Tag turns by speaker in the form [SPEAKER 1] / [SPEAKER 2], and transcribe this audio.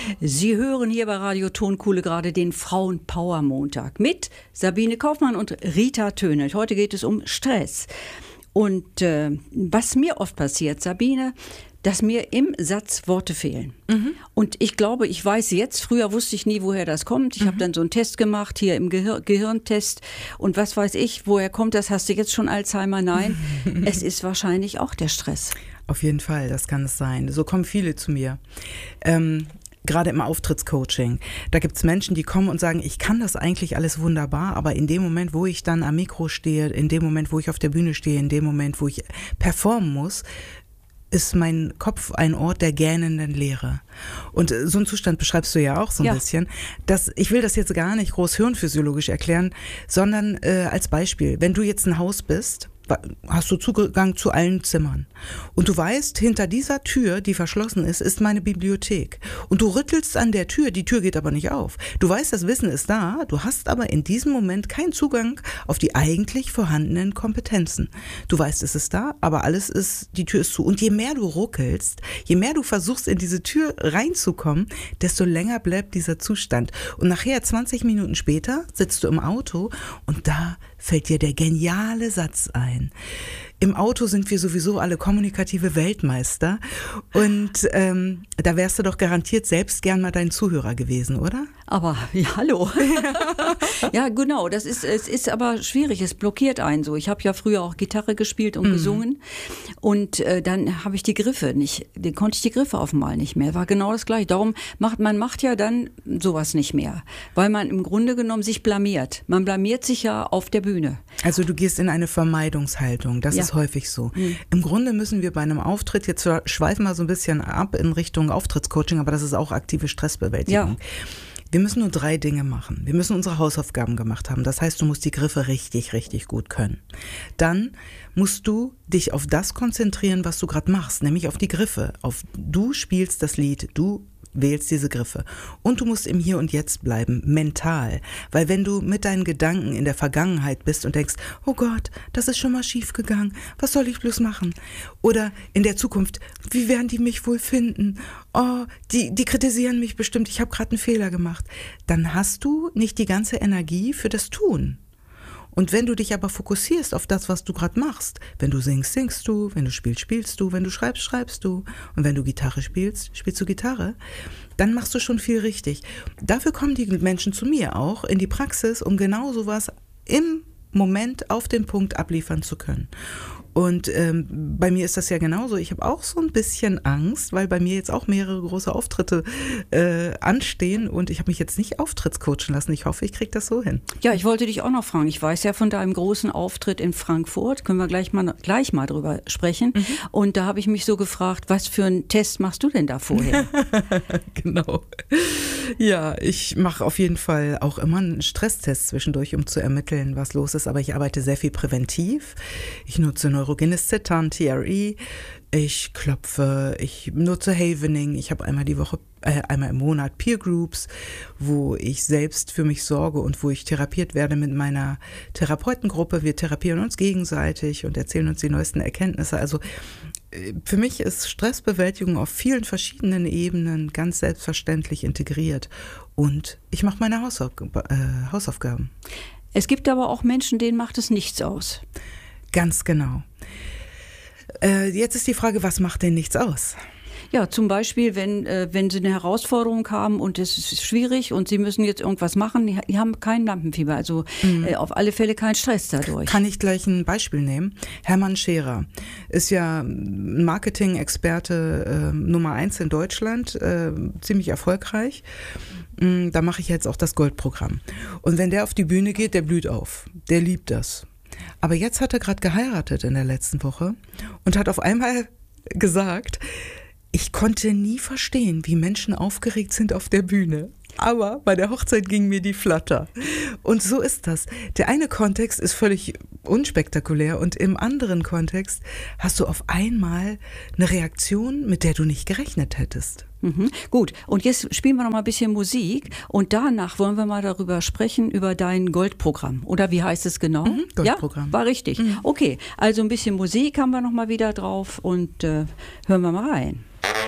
[SPEAKER 1] Sie hören hier bei Radio Tonkuhle gerade den Frauen-Power-Montag mit Sabine Kaufmann und Rita Tönelt. Heute geht es um Stress. Und was mir oft passiert, Sabine, dass mir im Satz Worte fehlen. Und ich glaube, ich weiß jetzt, früher wusste ich nie, woher das kommt. Ich habe dann so einen Test gemacht, hier im Gehirntest. Und was weiß ich, woher kommt das? Hast du jetzt schon Alzheimer? Nein, es ist wahrscheinlich auch der Stress.
[SPEAKER 2] Auf jeden Fall, das kann es sein. So kommen viele zu mir. Gerade im Auftrittscoaching, da gibt es Menschen, die kommen und sagen, ich kann das eigentlich alles wunderbar, aber in dem Moment, wo ich dann am Mikro stehe, in dem Moment, wo ich auf der Bühne stehe, in dem Moment, wo ich performen muss, ist mein Kopf ein Ort der gähnenden Leere. Und so einen Zustand beschreibst du ja auch so ein bisschen. Ich will das jetzt gar nicht groß hirnphysiologisch erklären, sondern als Beispiel, wenn du jetzt ein Haus bist, hast du Zugang zu allen Zimmern. Und du weißt, hinter dieser Tür, die verschlossen ist, ist meine Bibliothek. Und du rüttelst an der Tür, die Tür geht aber nicht auf. Du weißt, das Wissen ist da, du hast aber in diesem Moment keinen Zugang auf die eigentlich vorhandenen Kompetenzen. Du weißt, es ist da, aber die Tür ist zu. Und je mehr du ruckelst, je mehr du versuchst, in diese Tür reinzukommen, desto länger bleibt dieser Zustand. Und nachher, 20 Minuten später, sitzt du im Auto und da fällt dir der geniale Satz ein. Im Auto sind wir sowieso alle kommunikative Weltmeister und da wärst du doch garantiert selbst gern mal dein Zuhörer gewesen, oder?
[SPEAKER 1] Aber, ja, hallo. Ja, genau, es ist aber schwierig, es blockiert einen so. Ich habe ja früher auch Gitarre gespielt und gesungen und dann habe ich konnte ich die Griffe auf einmal nicht mehr. War genau das Gleiche. Darum man macht ja dann sowas nicht mehr, weil man im Grunde genommen sich blamiert. Man blamiert sich ja auf der Bühne.
[SPEAKER 2] Also du gehst in eine Vermeidungshaltung, das ist häufig so. Im Grunde müssen wir bei einem Auftritt, jetzt schweifen wir so ein bisschen ab in Richtung Auftrittscoaching, aber das ist auch aktive Stressbewältigung. Ja. Wir müssen nur 3 Dinge machen. Wir müssen unsere Hausaufgaben gemacht haben. Das heißt, du musst die Griffe richtig, richtig gut können. Dann musst du dich auf das konzentrieren, was du gerade machst, nämlich auf die Griffe. Du spielst das Lied, du wählst diese Griffe. Und du musst im Hier und Jetzt bleiben, mental. Weil wenn du mit deinen Gedanken in der Vergangenheit bist und denkst, oh Gott, das ist schon mal schief gegangen, was soll ich bloß machen? Oder in der Zukunft, wie werden die mich wohl finden? Oh, die kritisieren mich bestimmt, ich habe gerade einen Fehler gemacht. Dann hast du nicht die ganze Energie für das Tun. Und wenn du dich aber fokussierst auf das, was du gerade machst, wenn du singst, singst du, wenn du spielst, spielst du, wenn du schreibst, schreibst du und wenn du Gitarre spielst, spielst du Gitarre, dann machst du schon viel richtig. Dafür kommen die Menschen zu mir auch in die Praxis, um genau sowas im Moment auf den Punkt abliefern zu können. Und bei mir ist das ja genauso. Ich habe auch so ein bisschen Angst, weil bei mir jetzt auch mehrere große Auftritte anstehen und ich habe mich jetzt nicht auftrittscoachen lassen. Ich hoffe, ich kriege das so hin.
[SPEAKER 1] Ja, ich wollte dich auch noch fragen. Ich weiß ja von deinem großen Auftritt in Frankfurt. Können wir gleich mal drüber sprechen. Und da habe ich mich so gefragt, was für einen Test machst du denn da vorher?
[SPEAKER 2] Genau. Ja, ich mache auf jeden Fall auch immer einen Stresstest zwischendurch, um zu ermitteln, was los ist. Aber ich arbeite sehr viel präventiv. Ich nutze Neurogenes Zittern, TRE. Ich klopfe, ich nutze Havening. Ich habe einmal im Monat Peer Groups, wo ich selbst für mich sorge und wo ich therapiert werde mit meiner Therapeutengruppe. Wir therapieren uns gegenseitig und erzählen uns die neuesten Erkenntnisse. Also für mich ist Stressbewältigung auf vielen verschiedenen Ebenen ganz selbstverständlich integriert. Und ich mache meine Hausaufgaben.
[SPEAKER 1] Es gibt aber auch Menschen, denen macht es nichts aus.
[SPEAKER 2] Ganz genau. Jetzt ist die Frage, was macht denn nichts aus?
[SPEAKER 1] Ja, zum Beispiel, wenn Sie eine Herausforderung haben und es ist schwierig und Sie müssen jetzt irgendwas machen, die haben kein Lampenfieber, also auf alle Fälle kein Stress dadurch.
[SPEAKER 2] Kann ich gleich ein Beispiel nehmen? Hermann Scherer ist ja ein Marketing-Experte Nummer 1 in Deutschland, ziemlich erfolgreich. Da mache ich jetzt auch das Goldprogramm. Und wenn der auf die Bühne geht, der blüht auf. Der liebt das. Aber jetzt hat er gerade geheiratet in der letzten Woche und hat auf einmal gesagt, ich konnte nie verstehen, wie Menschen aufgeregt sind auf der Bühne. Aber bei der Hochzeit ging mir die Flatter. Und so ist das. Der eine Kontext ist völlig unspektakulär und im anderen Kontext hast du auf einmal eine Reaktion, mit der du nicht gerechnet hättest.
[SPEAKER 1] Gut, und jetzt spielen wir noch mal ein bisschen Musik und danach wollen wir mal darüber sprechen, über dein Goldprogramm. Oder wie heißt es genau?
[SPEAKER 2] Goldprogramm.
[SPEAKER 1] Ja, war richtig. Okay, also ein bisschen Musik haben wir noch mal wieder drauf und hören wir mal rein.